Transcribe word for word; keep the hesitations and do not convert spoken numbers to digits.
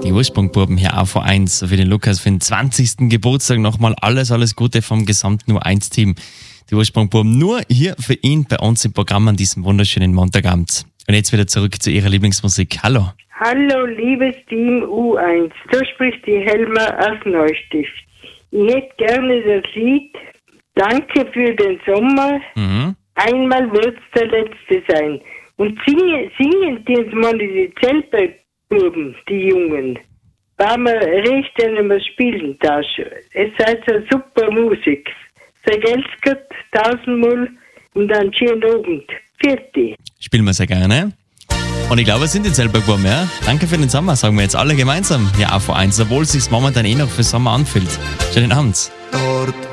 Die Ursprungbuben hier auch vor eins. Für den Lukas für den zwanzigsten Geburtstag nochmal alles, alles Gute vom gesamten U eins Team. Die Ursprungbuben nur hier für ihn bei uns im Programm an diesem wunderschönen Montagabend. Und jetzt wieder zurück zu ihrer Lieblingsmusik. Hallo. Hallo, liebes Team U eins. Da spricht die Helma aus Neustift. Ich hätte gerne das Lied Danke für den Sommer. Mhm. Einmal wird's der letzte sein. Und singen, singen die jetzt mal die Zeltbuben, die Jungen. Weil wir recht nicht mehr spielen da. Es sei so super Musik. Vergelt's Gott tausendmal und einen schönen Abend. Vierte. Spielen wir sehr gerne. Und ich glaube, es sind die Zeltbuben, ja? Danke für den Sommer, sagen wir jetzt alle gemeinsam. Ja, auch vor eins, obwohl es sich momentan eh noch für Sommer anfühlt. Schönen Abend.